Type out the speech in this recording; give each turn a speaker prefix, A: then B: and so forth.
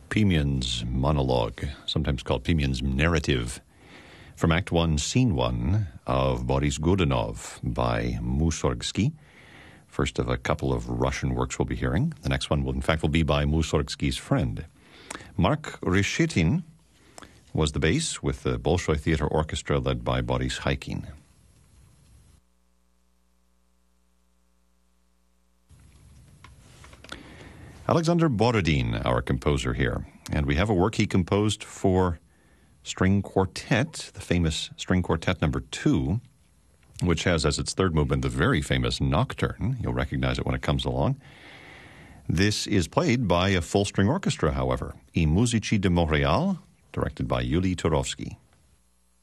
A: Pimen's monologue, sometimes called Pimen's narrative, from Act 1, Scene 1 of Boris Godunov by Mussorgsky. First of a couple of Russian works we'll be hearing. The next one, will be by Mussorgsky's friend. Mark Reshetin was the bass with the Bolshoi Theater Orchestra led by Boris Haikin. Alexander Borodin, our composer here, and we have a work he composed for string quartet, the famous string quartet number 2, which has as its third movement the very famous Nocturne. You'll recognize it when it comes along. This is played by a full string orchestra, however, I Musici de Montréal, directed by Yuli Turovsky.